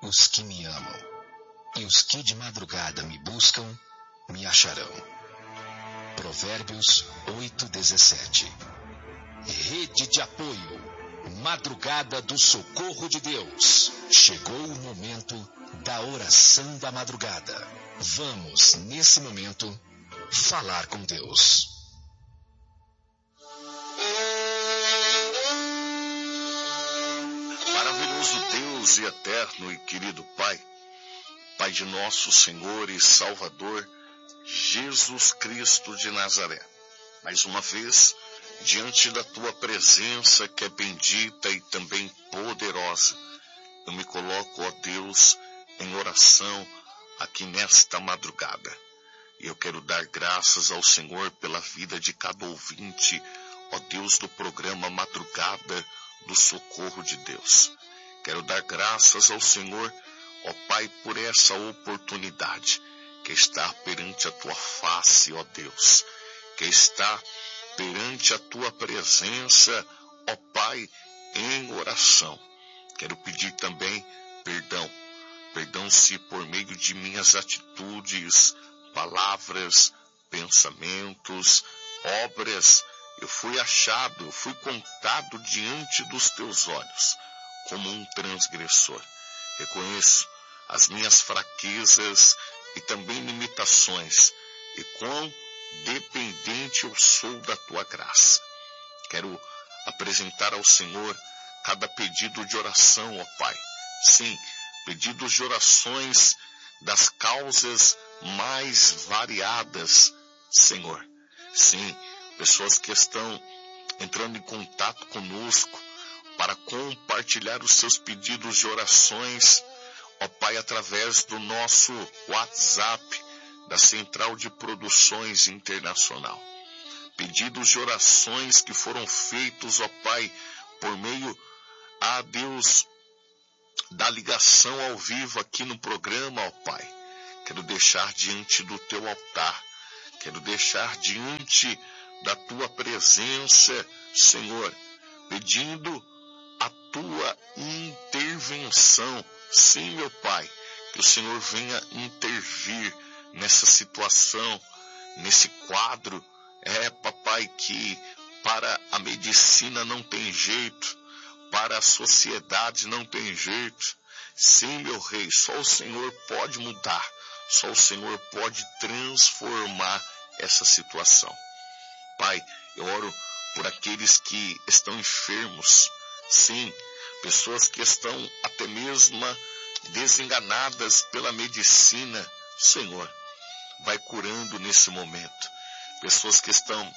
os que me amam, e os que de madrugada me buscam, me acharão. Provérbios 8:17. Rede de apoio, Madrugada do Socorro de Deus. Chegou o momento da oração da madrugada. Vamos, nesse momento, falar com Deus. Maravilhoso Deus e eterno e querido Pai, Pai de nosso Senhor e Salvador, Jesus Cristo de Nazaré. Mais uma vez, diante da Tua presença que é bendita e também poderosa, eu me coloco, ó Deus, em oração aqui nesta madrugada. E eu quero dar graças ao Senhor pela vida de cada ouvinte, ó Deus, do programa Madrugada do Socorro de Deus. Quero dar graças ao Senhor, ó Pai, por essa oportunidade que está perante a Tua face, ó Deus, que está perante a Tua presença, ó Pai, em oração. Quero pedir também perdão se por meio de minhas atitudes, palavras, pensamentos, obras, eu fui contado diante dos Teus olhos como um transgressor. Reconheço as minhas fraquezas e também limitações, e quão dependente eu sou da Tua graça. Quero apresentar ao Senhor cada pedido de oração, ó Pai. Sim, pedidos de orações das causas mais variadas, Senhor. Sim, pessoas que estão entrando em contato conosco para compartilhar os seus pedidos de orações, ó Pai, através do nosso WhatsApp, da Central de Produções Internacional. Pedidos de orações que foram feitos, ó Pai, por meio, a Deus, da ligação ao vivo aqui no programa, ó Pai. Quero deixar diante do Teu altar, quero deixar diante da Tua presença, Senhor, pedindo a Tua intervenção. Sim, meu Pai, que o Senhor venha intervir nessa situação, nesse quadro, papai, que para a medicina não tem jeito, para a sociedade não tem jeito. Sim, meu Rei, só o Senhor pode mudar, só o Senhor pode transformar essa situação. Pai, eu oro por aqueles que estão enfermos, sim, pessoas que estão até mesmo desenganadas pela medicina. Senhor, vai curando nesse momento. Pessoas que estão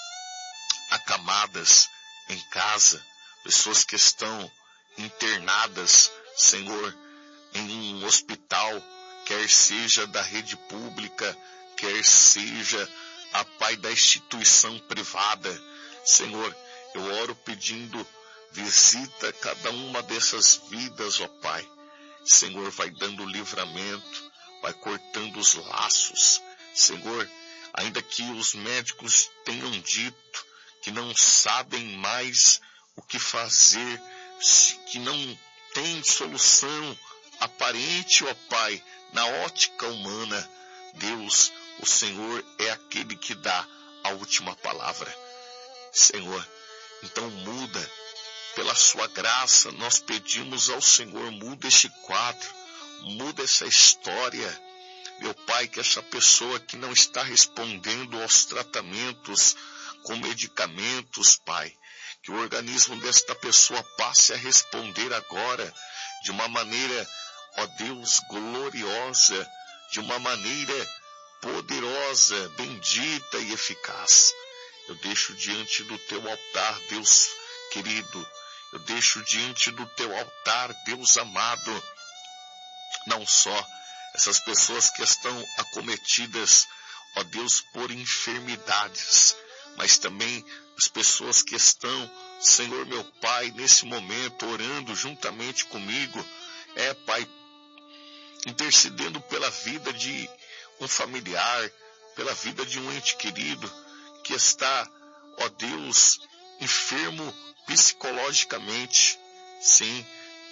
acamadas em casa, pessoas que estão internadas, Senhor, em um hospital, quer seja da rede pública, quer seja, a Pai, da instituição privada. Senhor, eu oro pedindo, visita cada uma dessas vidas, ó Pai. Senhor, vai dando livramento, vai cortando os laços. Senhor, ainda que os médicos tenham dito que não sabem mais o que fazer, que não tem solução aparente, ó Pai, na ótica humana, Deus, o Senhor é aquele que dá a última palavra. Senhor, então muda, pela sua graça, nós pedimos ao Senhor, muda este quadro, muda essa história. Meu Pai, que essa pessoa que não está respondendo aos tratamentos com medicamentos, Pai, que o organismo desta pessoa passe a responder agora de uma maneira, ó Deus, gloriosa, de uma maneira poderosa, bendita e eficaz. Eu deixo diante do Teu altar, Deus querido, eu deixo diante do Teu altar, Deus amado, não só essas pessoas que estão acometidas, ó Deus, por enfermidades, mas também as pessoas que estão, Senhor meu Pai, nesse momento orando juntamente comigo, Pai, intercedendo pela vida de um familiar, pela vida de um ente querido que está, ó Deus, enfermo psicologicamente. Sim,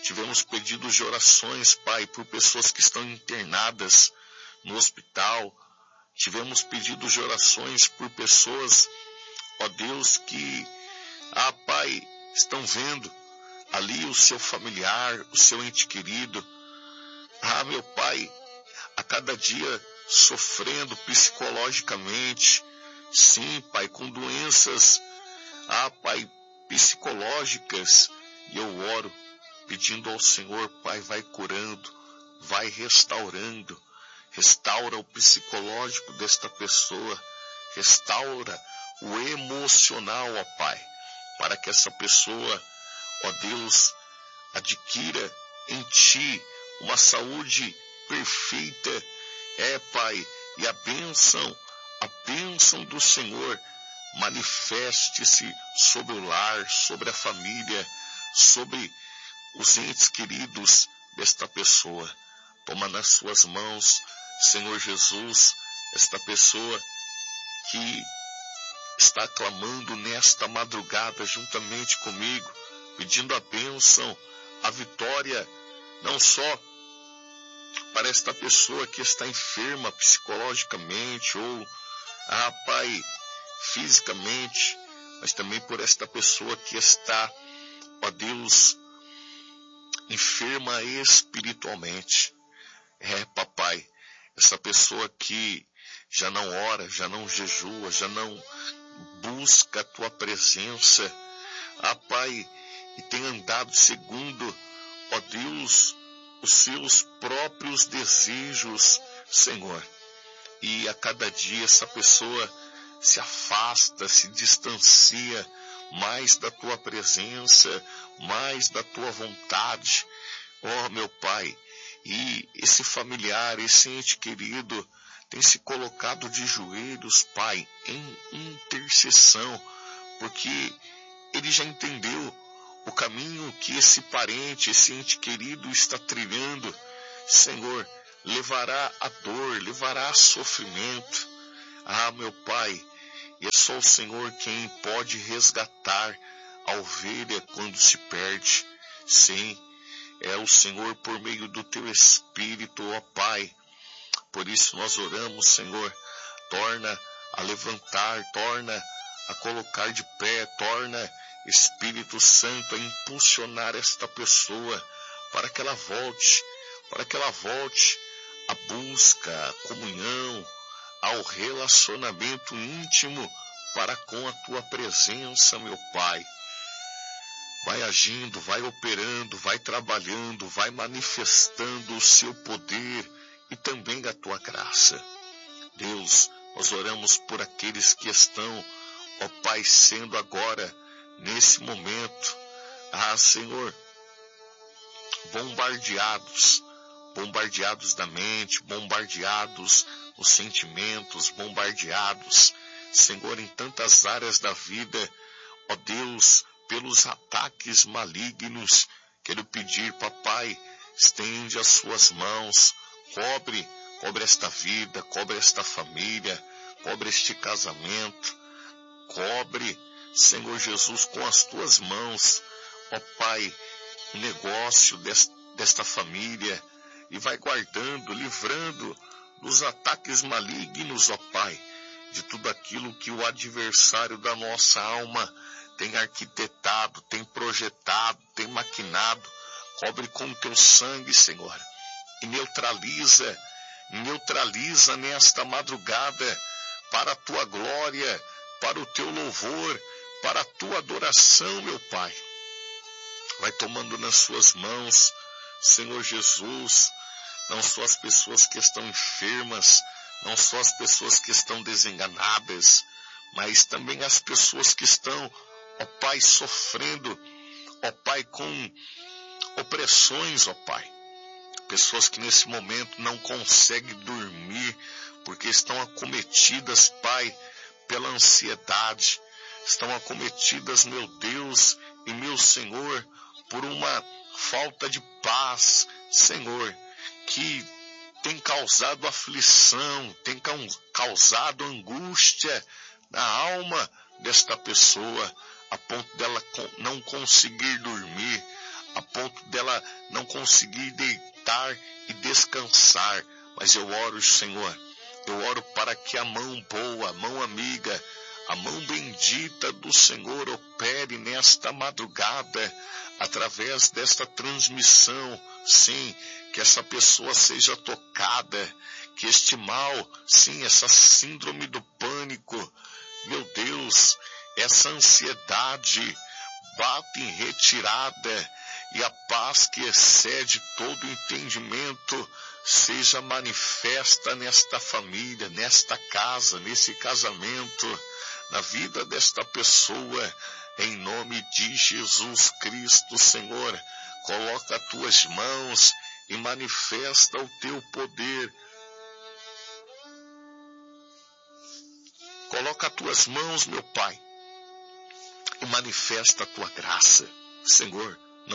tivemos pedidos de orações, Pai, por pessoas que estão internadas no hospital. Tivemos pedidos de orações por pessoas, ó Deus, que, Pai, estão vendo ali o seu familiar, o seu ente querido, meu Pai, a cada dia sofrendo psicologicamente, sim, Pai, com doenças, Pai, psicológicas, e eu oro pedindo ao Senhor, Pai, vai curando, vai restaurando, restaura o psicológico desta pessoa, restaura o emocional, ó Pai, para que essa pessoa, ó Deus, adquira em Ti uma saúde perfeita, Pai, e a bênção do Senhor manifeste-se sobre o lar, sobre a família, sobre os entes queridos desta pessoa. Toma nas suas mãos, Senhor Jesus, esta pessoa que está clamando nesta madrugada juntamente comigo, pedindo a bênção, a vitória, não só para esta pessoa que está enferma psicologicamente ou, Pai, fisicamente, mas também por esta pessoa que está, ó Deus, enferma espiritualmente. Papai, essa pessoa que já não ora, já não jejua, já não busca a Tua presença, Pai, e tem andado segundo, ó Deus, os seus próprios desejos, Senhor. E a cada dia essa pessoa se afasta, se distancia mais da Tua presença, mais da Tua vontade, ó meu Pai. E esse familiar, esse ente querido, tem se colocado de joelhos, Pai, em intercessão, porque ele já entendeu o caminho que esse parente, esse ente querido está trilhando. Senhor, levará a dor, levará a sofrimento. Meu Pai, e é só o Senhor quem pode resgatar a ovelha quando se perde. Sim, é o Senhor por meio do Teu Espírito, ó Pai. Por isso nós oramos, Senhor, torna a levantar, torna a colocar de pé, torna, Espírito Santo, a impulsionar esta pessoa para que ela volte à busca, à comunhão, ao relacionamento íntimo para com a Tua presença, meu Pai. Vai agindo, vai operando, vai trabalhando, vai manifestando o Seu poder e também a Tua graça. Deus, nós oramos por aqueles que estão, ó Pai, sendo agora, nesse momento, Senhor, bombardeados da mente, bombardeados nos sentimentos, bombardeados, Senhor, em tantas áreas da vida, ó Deus, pelos ataques malignos. Quero pedir, Papai, estende as Suas mãos, cobre esta vida, cobre esta família, cobre este casamento, cobre, Senhor Jesus, com as Tuas mãos, ó Pai, o negócio desta família, e vai guardando, livrando dos ataques malignos, ó Pai, de tudo aquilo que o adversário da nossa alma tem arquitetado, tem projetado, tem maquinado. Cobre com o Teu sangue, Senhor, e neutraliza nesta madrugada, para a Tua glória, para o Teu louvor, para a Tua adoração, meu Pai. Vai tomando nas Suas mãos, Senhor Jesus, não só as pessoas que estão enfermas, não só as pessoas que estão desenganadas, mas também as pessoas que estão, ó Pai, sofrendo, ó Pai, com opressões, ó Pai. Pessoas que nesse momento não conseguem dormir, porque estão acometidas, Pai, pela ansiedade, estão acometidas, meu Deus e meu Senhor, por uma falta de paz, Senhor, que tem causado aflição, tem causado angústia na alma desta pessoa, a ponto dela não conseguir dormir, a ponto dela não conseguir deitar e descansar. Mas eu oro, Senhor, eu oro para que a mão boa, a mão amiga, a mão bendita do Senhor opere nesta madrugada, através desta transmissão. Sim, que essa pessoa seja tocada, que este mal, sim, essa síndrome do pânico, meu Deus, essa ansiedade, bata em retirada, e a paz que excede todo entendimento seja manifesta nesta família, nesta casa, nesse casamento, na vida desta pessoa, em nome de Jesus Cristo. Senhor, coloca as tuas mãos e manifesta o teu poder. Coloca as tuas mãos, meu Pai, e manifesta a tua graça. Senhor, não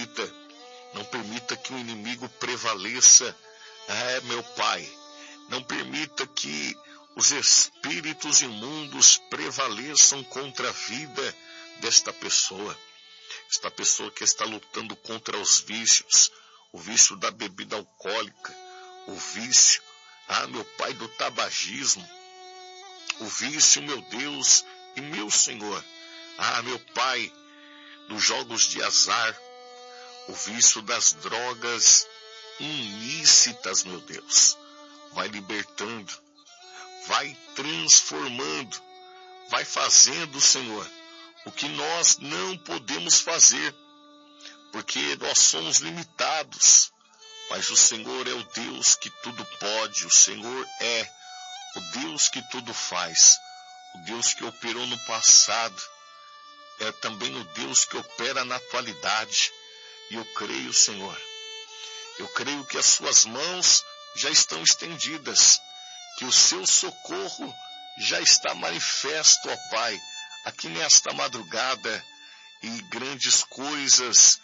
permita que o inimigo prevaleça. Meu Pai, não permita que os espíritos imundos prevaleçam contra a vida desta pessoa. Esta pessoa que está lutando contra os vícios, o vício da bebida alcoólica, o vício, meu Pai, do tabagismo, o vício, meu Deus e meu Senhor, meu Pai, dos jogos de azar, o vício das drogas ilícitas, meu Deus. Vai libertando, vai transformando, vai fazendo, Senhor, o que nós não podemos fazer, porque nós somos limitados, mas o Senhor é o Deus que tudo pode, o Senhor é o Deus que tudo faz, o Deus que operou no passado, é também o Deus que opera na atualidade. E eu creio, Senhor, eu creio que as suas mãos já estão estendidas, que o seu socorro já está manifesto, ó Pai, aqui nesta madrugada, e grandes coisas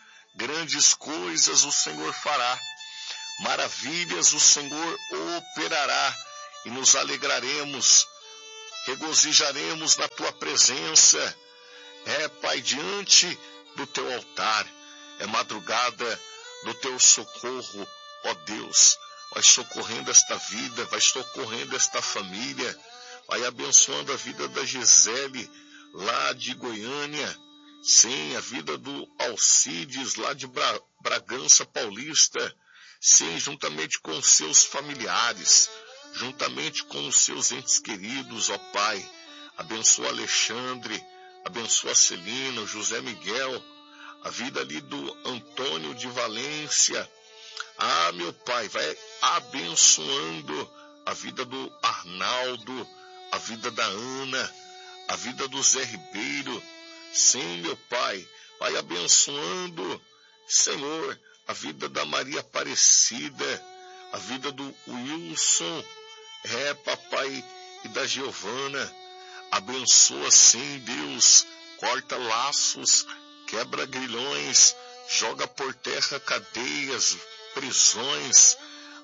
o Senhor fará, maravilhas o Senhor operará, e nos alegraremos, regozijaremos na tua presença, Pai, diante do teu altar. É madrugada do teu socorro, ó Deus. Vai socorrendo esta vida, vai socorrendo esta família, vai abençoando a vida da Gisele, lá de Goiânia, sim, a vida do Alcides, lá de Bragança Paulista, sim, juntamente com os seus familiares, juntamente com os seus entes queridos, ó Pai. Abençoa Alexandre, abençoa Celina, José Miguel, a vida ali do Antônio de Valência. Meu Pai, vai abençoando a vida do Arnaldo, a vida da Ana, a vida do Zé Ribeiro. Sim, meu Pai, vai abençoando, Senhor, a vida da Maria Aparecida, a vida do Wilson, Papai, e da Giovana. Abençoa, sim, Deus, corta laços, quebra grilhões, joga por terra cadeias, prisões,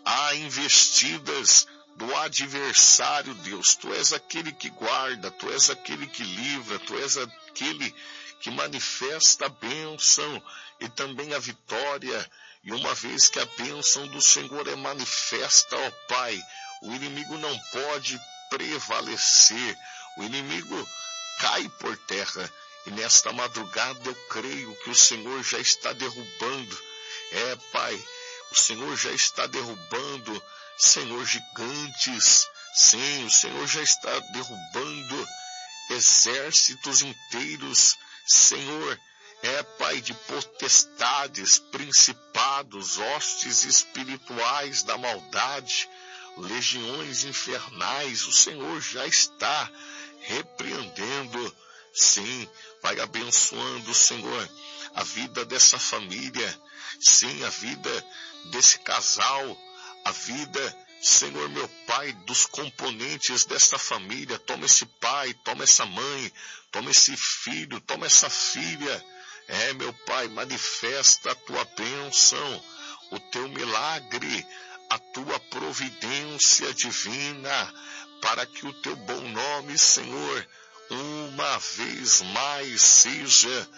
investidas do adversário, Deus. Tu és aquele que guarda, tu és aquele que livra, tu és aquele que manifesta a bênção e também a vitória. E uma vez que a bênção do Senhor é manifesta, ó Pai, o inimigo não pode prevalecer, o inimigo cai por terra. E nesta madrugada eu creio que o Senhor já está derrubando, Pai, o Senhor já está derrubando, Senhor, gigantes. Sim, o Senhor já está derrubando exércitos inteiros, Senhor, Pai, de potestades, principados, hostes espirituais da maldade, legiões infernais. O Senhor já está repreendendo. Sim, vai abençoando, Senhor, a vida dessa família, sim, a vida desse casal, a vida, Senhor, meu Pai, dos componentes desta família. Toma esse pai, toma essa mãe, toma esse filho, toma essa filha. Meu Pai, manifesta a tua bênção, o teu milagre, a tua providência divina, para que o teu bom nome, Senhor, uma vez mais seja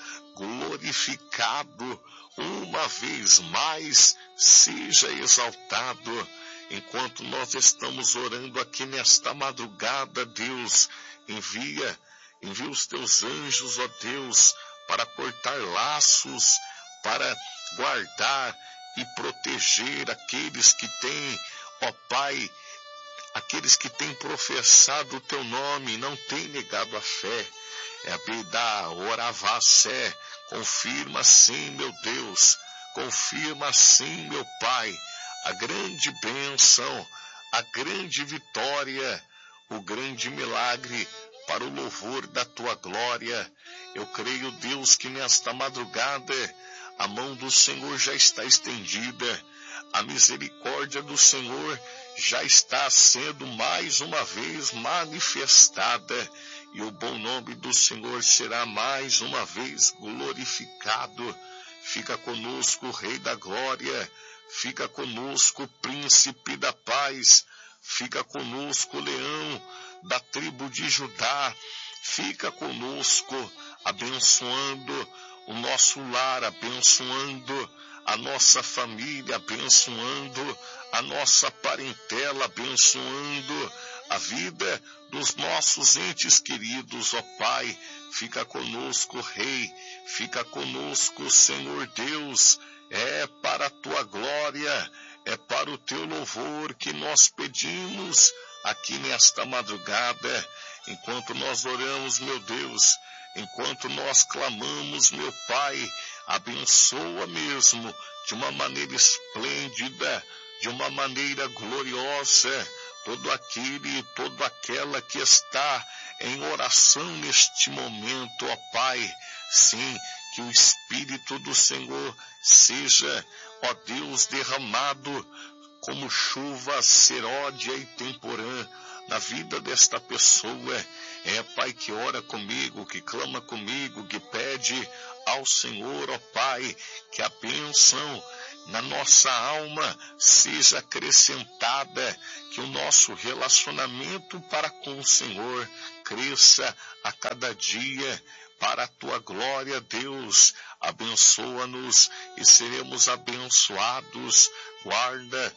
glorificado, uma vez mais seja exaltado. Enquanto nós estamos orando aqui nesta madrugada, Deus, envia os teus anjos, ó Deus, para cortar laços, para guardar e proteger aqueles que têm, ó Pai, aqueles que têm professado o teu nome e não têm negado a fé. É a Bidá, Oravassé, confirma sim, meu Deus, confirma sim, meu Pai, a grande bênção, a grande vitória, o grande milagre para o louvor da tua glória. Eu creio, Deus, que nesta madrugada a mão do Senhor já está estendida, a misericórdia do Senhor já está sendo mais uma vez manifestada e o bom nome do Senhor será mais uma vez glorificado. Fica conosco, Rei da Glória, fica conosco, Príncipe da Paz, fica conosco, Leão da tribo de Judá, fica conosco, abençoando o nosso lar, abençoando a nossa família, abençoando a nossa parentela, abençoando a vida dos nossos entes queridos, ó Pai. Fica conosco, Rei, fica conosco, Senhor Deus. É para a tua glória, é para o teu louvor que nós pedimos aqui nesta madrugada, enquanto nós oramos, meu Deus, enquanto nós clamamos, meu Pai, abençoa mesmo de uma maneira esplêndida, de uma maneira gloriosa, todo aquele e toda aquela que está em oração neste momento, ó Pai. Sim, que o Espírito do Senhor seja, ó Deus, derramado como chuva seródia e temporã na vida desta pessoa. É, Pai, que ora comigo, que clama comigo, que pede ao Senhor, ó Pai, que a bênção na nossa alma seja acrescentada, que o nosso relacionamento para com o Senhor cresça a cada dia para a tua glória, Deus. Abençoa-nos e seremos abençoados. Guarda,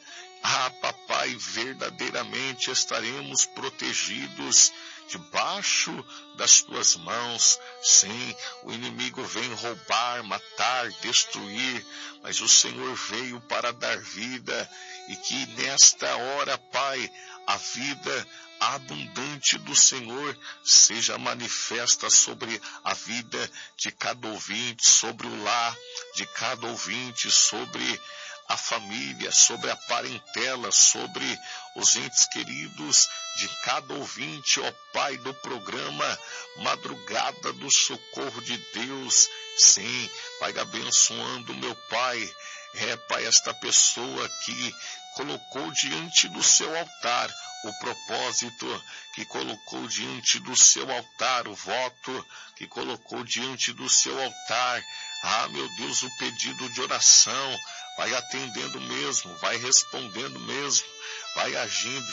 papai, verdadeiramente estaremos protegidos debaixo das tuas mãos. Sim, o inimigo vem roubar, matar, destruir, mas o Senhor veio para dar vida, e que nesta hora, Pai, a vida abundante do Senhor seja manifesta sobre a vida de cada ouvinte, sobre o lar de cada ouvinte, sobre a família, sobre a parentela, sobre os entes queridos de cada ouvinte, ó Pai, do programa Madrugada do Socorro de Deus. Sim, Pai, abençoando, meu Pai, Pai, esta pessoa que colocou diante do seu altar o propósito, que colocou diante do seu altar o voto, que colocou diante do seu altar, meu Deus, o pedido de oração. Vai atendendo mesmo, vai respondendo mesmo, vai agindo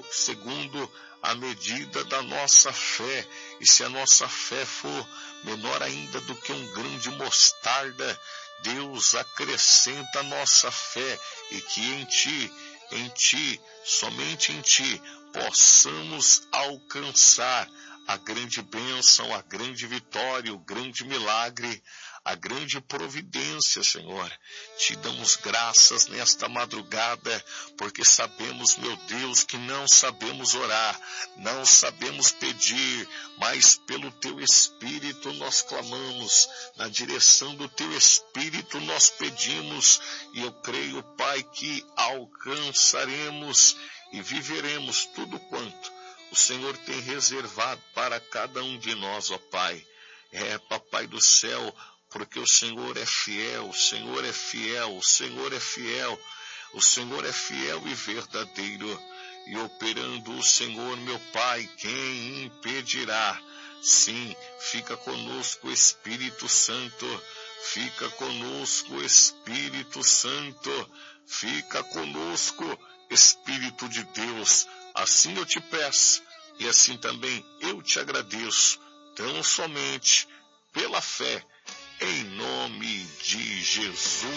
segundo a medida da nossa fé. E se a nossa fé for menor ainda do que um grão de mostarda, Deus acrescenta a nossa fé, e que em Ti, somente em Ti, possamos alcançar a grande bênção, a grande vitória, o grande milagre, a grande providência, Senhor. Te damos graças nesta madrugada, porque sabemos, meu Deus, que não sabemos orar, não sabemos pedir, mas pelo Teu Espírito nós clamamos, na direção do Teu Espírito nós pedimos, e eu creio, Pai, que alcançaremos e viveremos tudo quanto o Senhor tem reservado para cada um de nós, ó Pai. Papai do céu, porque o Senhor é fiel, o Senhor é fiel, o Senhor é fiel, o Senhor é fiel e verdadeiro. E operando o Senhor, meu Pai, quem impedirá? Sim, fica conosco, Espírito Santo, fica conosco, Espírito Santo, fica conosco, Espírito de Deus. Assim eu te peço, e assim também eu te agradeço, tão somente pela fé, em nome de Jesus.